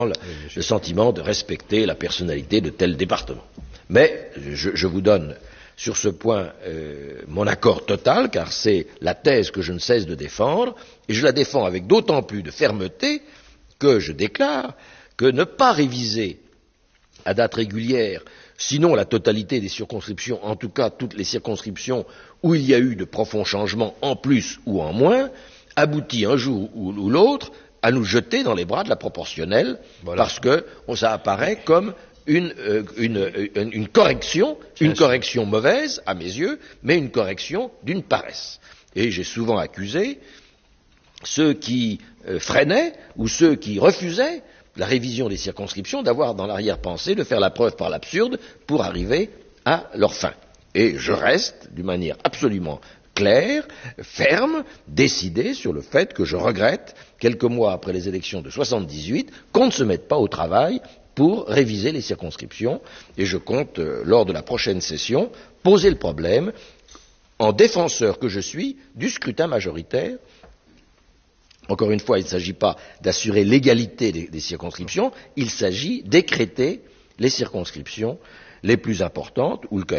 le sentiment de respecter la personnalité de tel département. Mais je vous donne sur ce point mon accord total, car c'est la thèse que je ne cesse de défendre, et je la défends avec d'autant plus de fermeté que je déclare que ne pas réviser à date régulière, sinon la totalité des circonscriptions, en tout cas toutes les circonscriptions où il y a eu de profonds changements en plus ou en moins, aboutit un jour ou l'autre à nous jeter dans les bras de la proportionnelle, voilà. Parce que ça apparaît comme une correction, une correction mauvaise à mes yeux, mais une correction d'une paresse. Et j'ai souvent accusé ceux qui freinaient ou ceux qui refusaient la révision des circonscriptions d'avoir dans l'arrière-pensée de faire la preuve par l'absurde pour arriver à leur fin. Et je reste, d'une manière absolument claire, ferme, décidé sur le fait que je regrette, quelques mois après les élections de 78, qu'on ne se mette pas au travail pour réviser les circonscriptions, et je compte, lors de la prochaine session, poser le problème, en défenseur que je suis, du scrutin majoritaire. Encore une fois, il ne s'agit pas d'assurer l'égalité des circonscriptions, il s'agit d'écrêter les circonscriptions les plus importantes, où le